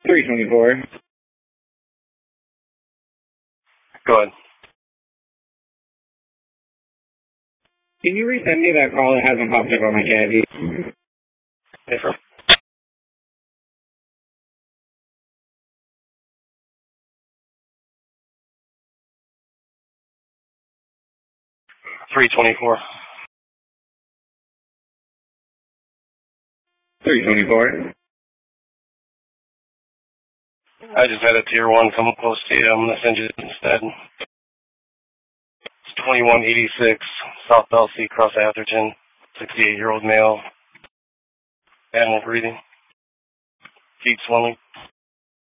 324. Go ahead. Can you resend me that call? It hasn't popped up on my caddy. Yes, sir. 324. 324. I just had a tier 1 come close to you. I'm going to send you instead. It's 2186 South Belsey, Cross Atherton, 68-year-old male, animal breathing, feet swelling.